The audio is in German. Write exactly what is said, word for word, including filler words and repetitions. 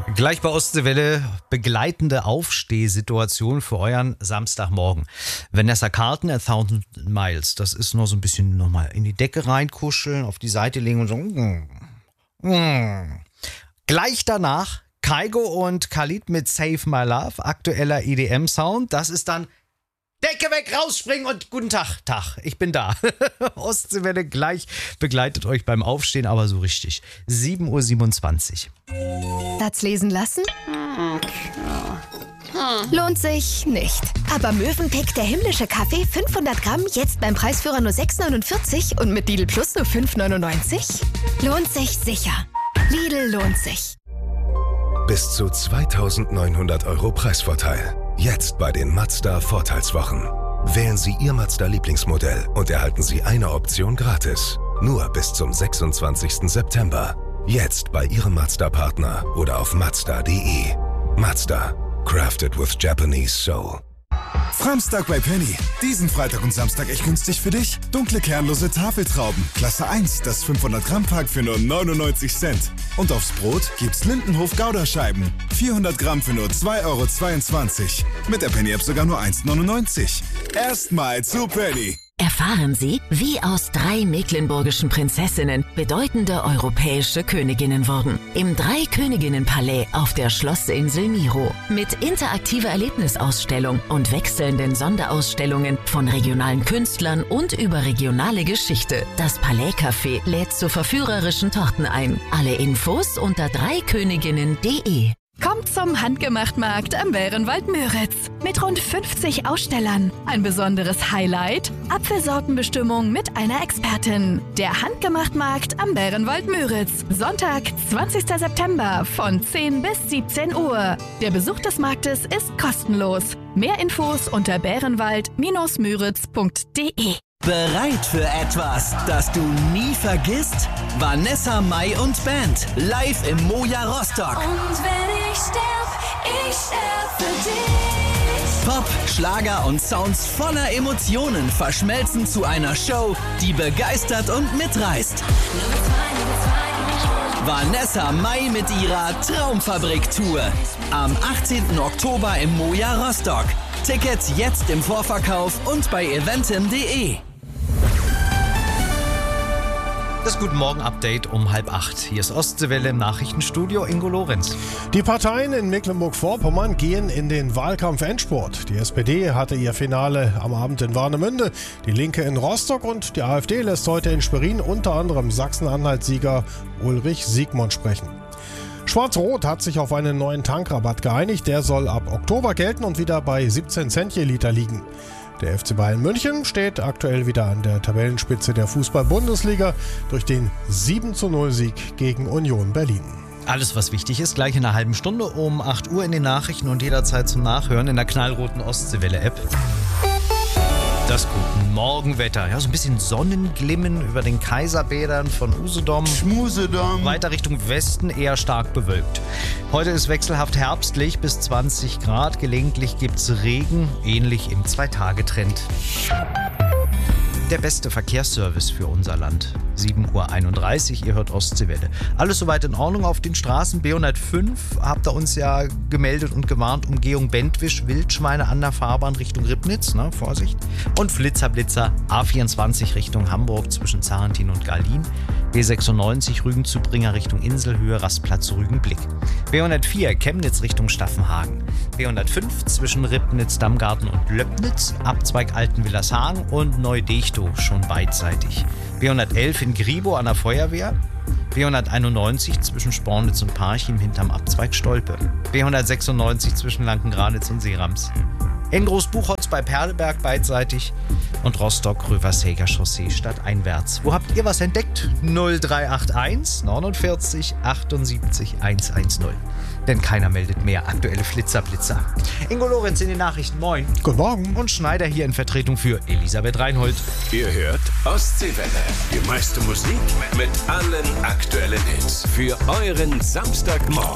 Gleich bei Ostseewelle begleitende Aufstehsituation für euren Samstagmorgen. Vanessa Carlton, A Thousand Miles. Das ist nur so ein bisschen nochmal in die Decke reinkuscheln, auf die Seite legen und so. Mm, mm. Gleich danach Kygo und Khalid mit Save My Love, aktueller E D M-Sound. Das ist dann Decke weg, rausspringen und guten Tag, Tag, ich bin da. Ostseewelle gleich begleitet euch beim Aufstehen, aber so richtig. sieben Uhr siebenundzwanzig. Satz lesen lassen? Lohnt sich nicht. Aber Mövenpick, der himmlische Kaffee, fünfhundert Gramm, jetzt beim Preisführer nur sechs neunundvierzig und mit Lidl Plus nur fünf neunundneunzig? Lohnt sich sicher. Lidl lohnt sich. Bis zu zweitausendneunhundert Euro Preisvorteil. Jetzt bei den Mazda Vorteilswochen. Wählen Sie Ihr Mazda-Lieblingsmodell und erhalten Sie eine Option gratis. Nur bis zum sechsundzwanzigsten September. Jetzt bei Ihrem Mazda-Partner oder auf mazda punkt de. Mazda. Crafted with Japanese Soul. Framstag bei Penny. Diesen Freitag und Samstag echt günstig für dich. Dunkle kernlose Tafeltrauben. Klasse eins, das fünfhundert Gramm Pack für nur neunundneunzig Cent. Und aufs Brot gibt's Lindenhof Gouda-Scheiben. vierhundert Gramm für nur zwei Euro zweiundzwanzig. Mit der Penny-App sogar nur eins neunundneunzig. Erstmal zu Penny. Erfahren Sie, wie aus drei mecklenburgischen Prinzessinnen bedeutende europäische Königinnen wurden. Im Drei-Königinnen-Palais auf der Schlossinsel Miro. Mit interaktiver Erlebnisausstellung und wechselnden Sonderausstellungen von regionalen Künstlern und über regionale Geschichte. Das Palais-Café lädt zu verführerischen Torten ein. Alle Infos unter dreiköniginnen punkt de. Kommt zum Handgemachtmarkt am Bärenwald Müritz. Mit rund fünfzig Ausstellern. Ein besonderes Highlight: Apfelsortenbestimmung mit einer Expertin. Der Handgemachtmarkt am Bärenwald Müritz. Sonntag, zwanzigster September von zehn bis siebzehn Uhr. Der Besuch des Marktes ist kostenlos. Mehr Infos unter bärenwald Müritz punkt de. Bereit für etwas, das du nie vergisst? Vanessa Mai und Band, live im Moja Rostock. Und wenn ich sterb, ich sterb für dich. Pop, Schlager und Sounds voller Emotionen verschmelzen zu einer Show, die begeistert und mitreißt. Vanessa Mai mit ihrer Traumfabrik-Tour. Am achtzehnten Oktober im Moja Rostock. Tickets jetzt im Vorverkauf und bei eventim punkt de. Das Guten Morgen Update um halb acht. Hier ist Ostseewelle im Nachrichtenstudio, Ingo Lorenz. Die Parteien in Mecklenburg-Vorpommern gehen in den Wahlkampf-Endspurt. Die S P D hatte ihr Finale am Abend in Warnemünde, die Linke in Rostock und die AfD lässt heute in Schwerin unter anderem Sachsen-Anhalt-Sieger Ulrich Siegmund sprechen. Schwarz-Rot hat sich auf einen neuen Tankrabatt geeinigt. Der soll ab Oktober gelten und wieder bei siebzehn Cent je Liter liegen. Der F C Bayern München steht aktuell wieder an der Tabellenspitze der Fußball-Bundesliga durch den sieben zu null Sieg gegen Union Berlin. Alles, was wichtig ist, gleich in einer halben Stunde um acht Uhr in den Nachrichten und jederzeit zum Nachhören in der knallroten Ostseewelle-App. Das Guten Morgenwetter. Ja, so ein bisschen Sonnenglimmen über den Kaiserbädern von Usedom. Schmusedom. Weiter Richtung Westen eher stark bewölkt. Heute ist wechselhaft herbstlich bis zwanzig Grad. Gelegentlich gibt's Regen, ähnlich im Zwei-Tage-Trend. Der beste Verkehrsservice für unser Land. sieben Uhr einunddreißig, ihr hört Ostseewelle. Alles soweit in Ordnung auf den Straßen. B hundertfünf habt ihr uns ja gemeldet und gewarnt. Umgehung Bentwisch, Wildschweine an der Fahrbahn Richtung Ribnitz, ne? Vorsicht. Und Flitzerblitzer A vierundzwanzig Richtung Hamburg zwischen Zarentin und Garlin. B sechsundneunzig Rügen-Zubringer Richtung Inselhöhe, Rastplatz Rügenblick. B hundertvier Chemnitz Richtung Staffenhagen. B hundertfünf zwischen Ribnitz, Dammgarten und Löbnitz. Abzweig Altenwillershagen und Neu-Dechtow schon beidseitig. B hundertelf in Gribow an der Feuerwehr. B hunderteinundneunzig zwischen Spornitz und Parchim hinterm Abzweig Stolpe. B hundertsechsundneunzig zwischen Lanken-Granitz und Seerams. In Großbuchholz bei Perleberg beidseitig und Rostock-Röversäger Chaussee stadteinwärts. Wo habt ihr was entdeckt? null drei acht eins neunundvierzig achtundsiebzig hundertzehn. Denn keiner meldet mehr aktuelle Flitzerblitzer. Ingo Lorenz in den Nachrichten, moin. Guten Morgen. Und Schneider hier in Vertretung für Elisabeth Reinhold. Ihr hört Ostseewelle. Die meiste Musik mit allen aktuellen Hits. Für euren Samstagmorgen.